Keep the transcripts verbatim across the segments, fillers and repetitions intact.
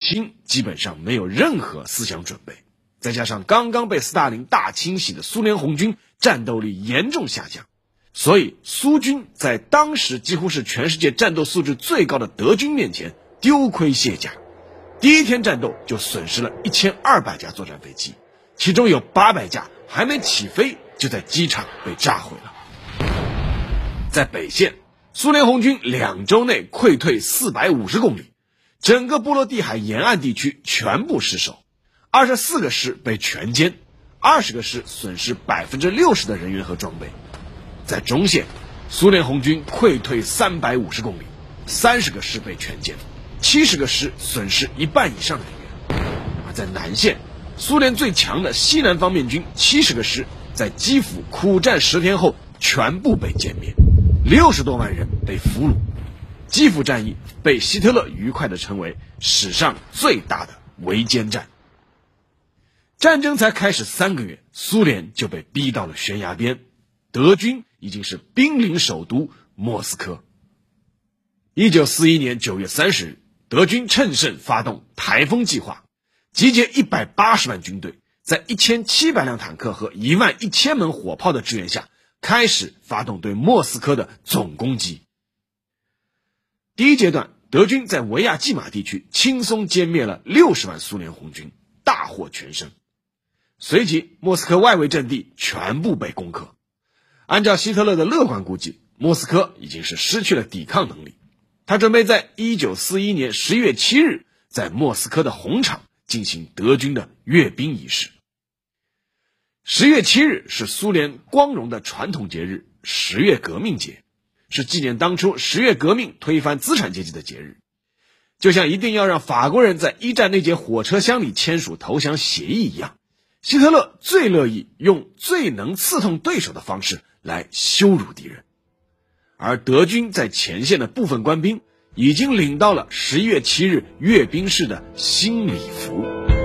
心基本上没有任何思想准备，再加上刚刚被斯大林大清洗的苏联红军战斗力严重下降，所以苏军在当时几乎是全世界战斗素质最高的德军面前丢盔卸甲。第一天战斗就损失了一千二百架作战飞机，其中有八百架还没起飞就在机场被炸毁了。在北线，苏联红军两周内溃退四百五十公里，整个波罗的海沿岸地区全部失守，二十四个师被全歼，二十个师损失百分之六十的人员和装备。在中线，苏联红军溃退三百五十公里，三十个师被全歼，七十个师损失一半以上人员。而在南线，苏联最强的西南方面军七十个师在基辅苦战十天后全部被歼灭，六十多万人被俘虏。基辅战役被希特勒愉快地称为史上最大的围歼战。战争才开始三个月，苏联就被逼到了悬崖边，德军已经是兵临首都莫斯科。一九四一年九月三十日，德军趁胜发动台风计划，集结一百八十万军队，在一千七百辆坦克和一万一千门火炮的支援下，开始发动对莫斯科的总攻击。第一阶段，德军在维亚季马地区轻松歼灭了六十万苏联红军，大获全胜。随即，莫斯科外围阵地全部被攻克。按照希特勒的乐观估计，莫斯科已经是失去了抵抗能力。他准备在一九四一年十月七日在莫斯科的红场进行德军的阅兵仪式。十月七日是苏联光荣的传统节日十月革命节，是纪念当初十月革命推翻资产阶级的节日。就像一定要让法国人在一战那节火车厢里签署投降协议一样，希特勒最乐意用最能刺痛对手的方式来羞辱敌人。而德军在前线的部分官兵已经领到了十一月七日阅兵式的新礼服。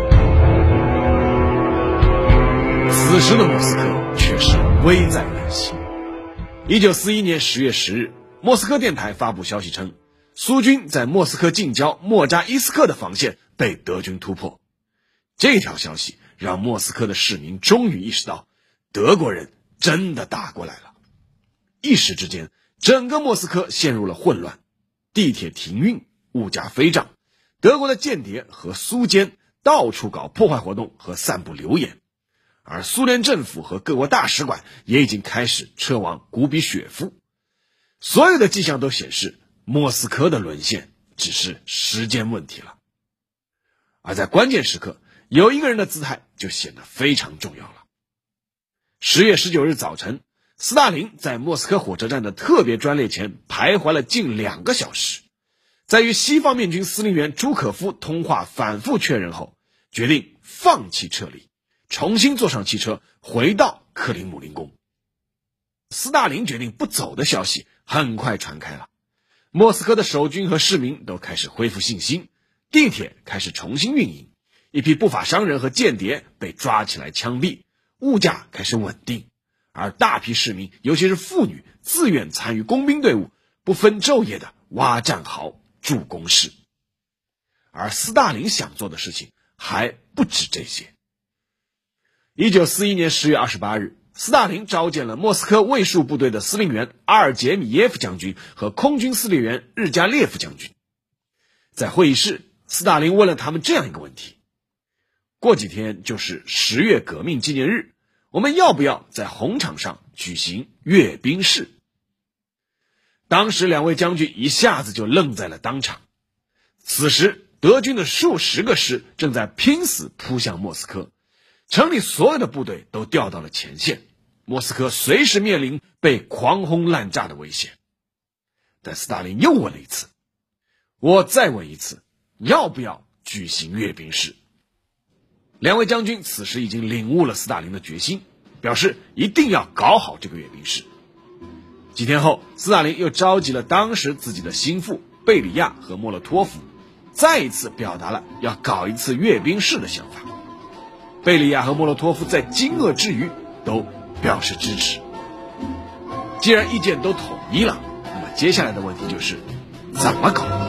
此时的莫斯科却是危在旦夕。一九四一年十月十日，莫斯科电台发布消息称，苏军在莫斯科近郊莫扎伊斯克的防线被德军突破。这条消息让莫斯科的市民终于意识到，德国人真的打过来了。一时之间，整个莫斯科陷入了混乱，地铁停运，物价飞涨，德国的间谍和苏奸到处搞破坏活动和散布流言，而苏联政府和各国大使馆也已经开始撤往古比雪夫。所有的迹象都显示，莫斯科的沦陷只是时间问题了。而在关键时刻，有一个人的姿态就显得非常重要了。十月十九日早晨，斯大林在莫斯科火车站的特别专列前徘徊了近两个小时，在与西方面军司令员朱可夫通话反复确认后，决定放弃撤离，重新坐上汽车回到克林姆林宫。斯大林决定不走的消息很快传开了，莫斯科的守军和市民都开始恢复信心，地铁开始重新运营，一批不法商人和间谍被抓起来枪毙，物价开始稳定，而大批市民，尤其是妇女，自愿参与工兵队伍，不分昼夜的挖战壕、筑工事。而斯大林想做的事情还不止这些。一九四一年十月二十八日，斯大林召见了莫斯科卫戍部队的司令员阿尔杰米耶夫将军和空军司令员日加列夫将军。在会议室，斯大林问了他们这样一个问题：过几天就是十月革命纪念日，我们要不要在红场上举行阅兵式？当时两位将军一下子就愣在了当场。此时德军的数十个师正在拼死扑向莫斯科，城里所有的部队都调到了前线，莫斯科随时面临被狂轰滥炸的危险。但斯大林又问了一次，我再问一次，要不要举行阅兵式？两位将军此时已经领悟了斯大林的决心，表示一定要搞好这个阅兵式。几天后，斯大林又召集了当时自己的心腹贝里亚和莫洛托夫，再一次表达了要搞一次阅兵式的想法。贝里亚和莫洛托夫在惊愕之余都表示支持。既然意见都统一了，那么接下来的问题就是怎么搞？